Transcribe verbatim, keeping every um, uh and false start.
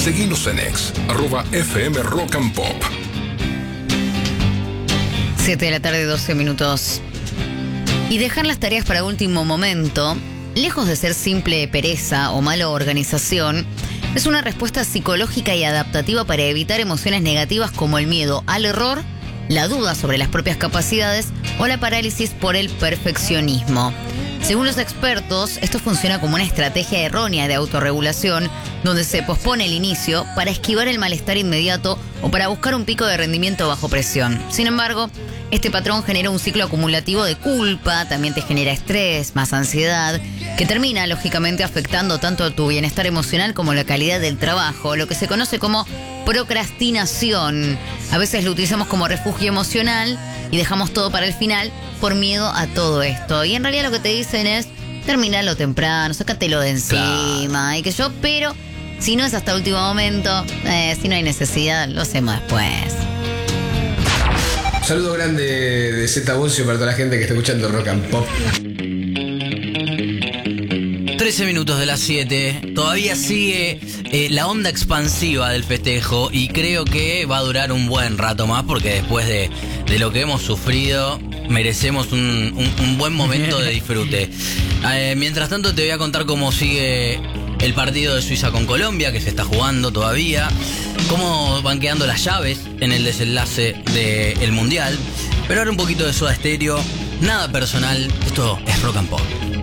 Seguinos en ex, arroba F M Rock and Pop. siete de la tarde, doce minutos. Y dejar las tareas para último momento, lejos de ser simple pereza o mala organización, es una respuesta psicológica y adaptativa para evitar emociones negativas como el miedo al error, la duda sobre las propias capacidades o la parálisis por el perfeccionismo. Según los expertos, esto funciona como una estrategia errónea de autorregulación, donde se pospone el inicio para esquivar el malestar inmediato o para buscar un pico de rendimiento bajo presión. Sin embargo, este patrón genera un ciclo acumulativo de culpa, también te genera estrés, más ansiedad, que termina lógicamente afectando tanto a tu bienestar emocional como la calidad del trabajo, lo que se conoce como procrastinación. A veces lo utilizamos como refugio emocional y dejamos todo para el final por miedo a todo esto. Y en realidad lo que te dicen es, terminalo temprano, sácatelo de encima, claro. Y que yo, pero si no es hasta último momento, eh, si no hay necesidad, lo hacemos después. Saludo grande de Z Bocio para toda la gente que está escuchando Rock and Pop. trece minutos de las siete. Todavía sigue eh, la onda expansiva del festejo y creo que va a durar un buen rato más porque después de, de lo que hemos sufrido merecemos un, un, un buen momento de disfrute. Eh, mientras tanto te voy a contar cómo sigue el partido de Suiza con Colombia, que se está jugando todavía, cómo van quedando las llaves en el desenlace del Mundial. Pero ahora un poquito de Soda Stereo, nada personal, esto es Rock and Pop.